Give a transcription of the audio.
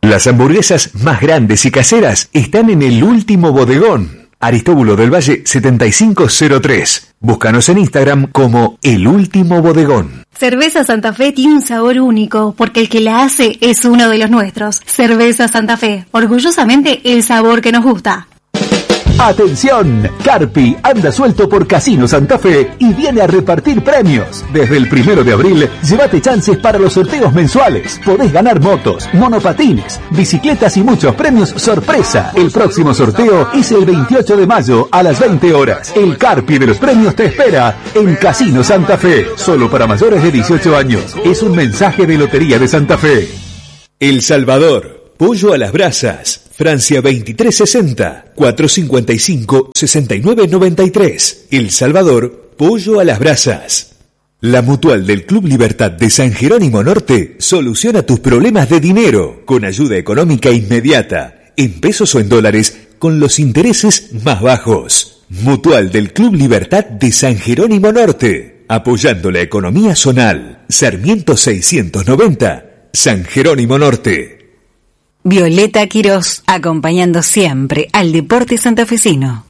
Las hamburguesas más grandes y caseras están en El Último Bodegón. Aristóbulo del Valle 7503. Búscanos en Instagram como El Último Bodegón. Cerveza Santa Fe tiene un sabor único, porque el que la hace es uno de los nuestros. Cerveza Santa Fe, orgullosamente el sabor que nos gusta. ¡Atención! Carpi anda suelto por Casino Santa Fe y viene a repartir premios. Desde el 1 de abril, llévate chances para los sorteos mensuales. Podés ganar motos, monopatines, bicicletas y muchos premios sorpresa. El próximo sorteo es el 28 de mayo a las 20 horas. El Carpi de los premios te espera en Casino Santa Fe. Solo para mayores de 18 años. Es un mensaje de Lotería de Santa Fe. El Salvador. Pollo a las brasas. Francia 2360 455 6993. El Salvador, pollo a las brasas. La Mutual del Club Libertad de San Jerónimo Norte soluciona tus problemas de dinero con ayuda económica inmediata, en pesos o en dólares, con los intereses más bajos. Mutual del Club Libertad de San Jerónimo Norte, apoyando la economía zonal. Sarmiento 690, San Jerónimo Norte. Violeta Quirós, acompañando siempre al deporte santafesino.